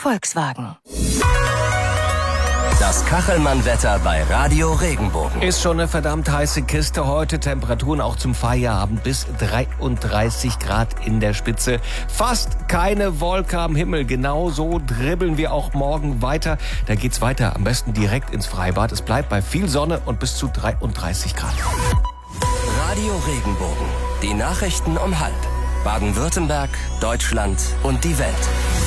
Volkswagen. Das Kachelmann-Wetter bei Radio Regenbogen. Ist schon eine verdammt heiße Kiste heute. Temperaturen auch zum Feierabend bis 33 Grad in der Spitze. Fast keine Wolke am Himmel. Genauso dribbeln wir auch morgen weiter. Da geht's weiter. Am besten direkt ins Freibad. Es bleibt bei viel Sonne und bis zu 33 Grad. Radio Regenbogen. Die Nachrichten um 12:30. Baden-Württemberg, Deutschland und die Welt.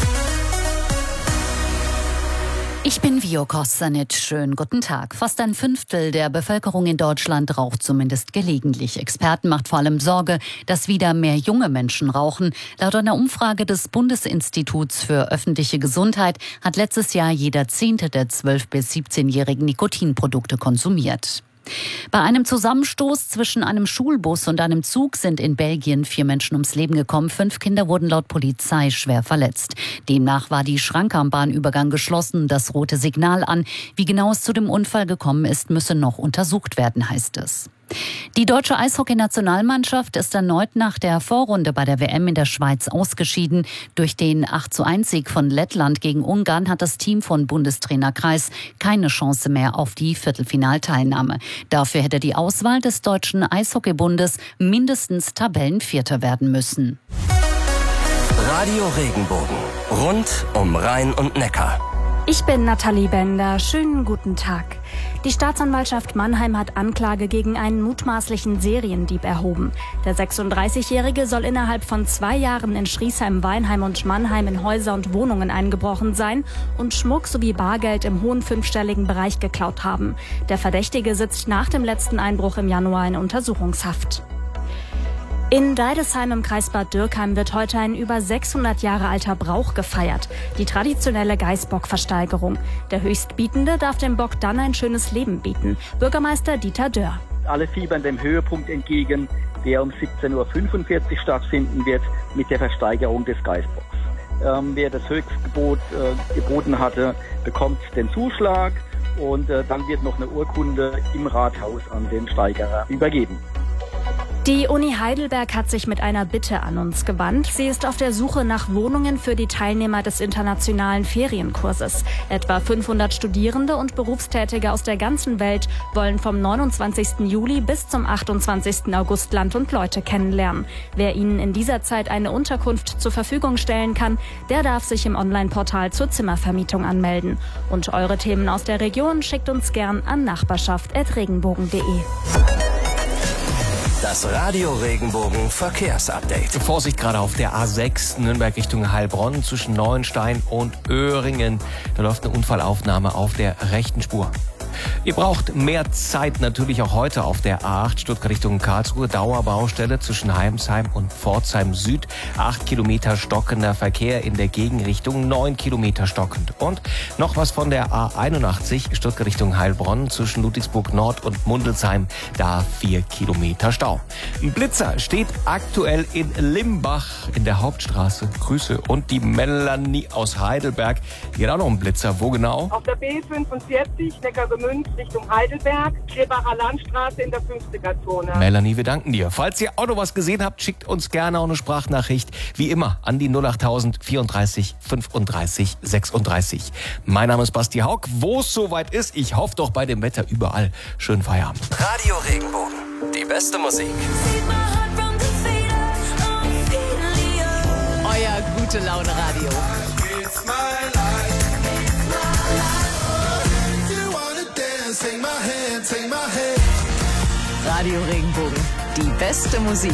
Ich bin Vio Kostanic. Schönen guten Tag. Fast ein Fünftel der Bevölkerung in Deutschland raucht zumindest gelegentlich. Experten macht vor allem Sorge, dass wieder mehr junge Menschen rauchen. Laut einer Umfrage des Bundesinstituts für öffentliche Gesundheit hat letztes Jahr jeder 10. der 12- bis 17-Jährigen Nikotinprodukte konsumiert. Bei einem Zusammenstoß zwischen einem Schulbus und einem Zug sind in Belgien 4 Menschen ums Leben gekommen. 5 Kinder wurden laut Polizei schwer verletzt. Demnach war die Schranke am Bahnübergang geschlossen, das rote Signal an. Wie genau es zu dem Unfall gekommen ist, müsse noch untersucht werden, heißt es. Die deutsche Eishockey-Nationalmannschaft ist erneut nach der Vorrunde bei der WM in der Schweiz ausgeschieden. Durch den 8:1-Sieg von Lettland gegen Ungarn hat das Team von Bundestrainer Kreis keine Chance mehr auf die Viertelfinalteilnahme. Dafür hätte die Auswahl des Deutschen Eishockeybundes mindestens Tabellenvierter werden müssen. Radio Regenbogen. Rund um Rhein und Neckar. Ich bin Nathalie Bender. Schönen guten Tag. Die Staatsanwaltschaft Mannheim hat Anklage gegen einen mutmaßlichen Seriendieb erhoben. Der 36-Jährige soll innerhalb von 2 Jahren in Schriesheim, Weinheim und Mannheim in Häuser und Wohnungen eingebrochen sein und Schmuck sowie Bargeld im hohen 5-stelligen Bereich geklaut haben. Der Verdächtige sitzt nach dem letzten Einbruch im Januar in Untersuchungshaft. In Deidesheim im Kreis Bad Dürkheim wird heute ein über 600 Jahre alter Brauch gefeiert. Die traditionelle Geißbock-Versteigerung. Der Höchstbietende darf dem Bock dann ein schönes Leben bieten. Bürgermeister Dieter Dörr. Alle fiebern dem Höhepunkt entgegen, der um 17:45 Uhr stattfinden wird mit der Versteigerung des Geißbocks. Wer das Höchstgebot geboten hatte, bekommt den Zuschlag und dann wird noch eine Urkunde im Rathaus an den Steigerer übergeben. Die Uni Heidelberg hat sich mit einer Bitte an uns gewandt. Sie ist auf der Suche nach Wohnungen für die Teilnehmer des internationalen Ferienkurses. Etwa 500 Studierende und Berufstätige aus der ganzen Welt wollen vom 29. Juli bis zum 28. August Land und Leute kennenlernen. Wer ihnen in dieser Zeit eine Unterkunft zur Verfügung stellen kann, der darf sich im Online-Portal zur Zimmervermietung anmelden. Und eure Themen aus der Region schickt uns gern an nachbarschaft@regenbogen.de. Das Radio Regenbogen Verkehrsupdate. Vorsicht gerade auf der A6 Nürnberg Richtung Heilbronn zwischen Neuenstein und Öhringen. Da läuft eine Unfallaufnahme auf der rechten Spur. Ihr braucht mehr Zeit natürlich auch heute auf der A8 Stuttgart Richtung Karlsruhe. Dauerbaustelle zwischen Heimsheim und Pforzheim Süd. 8 Kilometer stockender Verkehr in der Gegenrichtung, 9 Kilometer stockend. Und noch was von der A81 Stuttgart Richtung Heilbronn zwischen Ludwigsburg Nord und Mundelsheim. Da 4 Kilometer Stau. Ein Blitzer steht aktuell in Limbach in der Hauptstraße. Grüße. Und die Melanie aus Heidelberg. Hier geht auch noch ein Blitzer. Wo genau? Auf der B45 Neckargemünd Richtung Heidelberg, Schlebacher Landstraße in der 50er-Zone. Melanie, wir danken dir. Falls ihr auch noch was gesehen habt, schickt uns gerne auch eine Sprachnachricht. Wie immer an die 08000 34 35 36. Mein Name ist Basti Haug. Wo es soweit ist, ich hoffe doch bei dem Wetter überall. Schönen Feierabend. Radio Regenbogen. Die beste Musik. Euer Gute-Laune-Radio. Radio Regenbogen. Die beste Musik.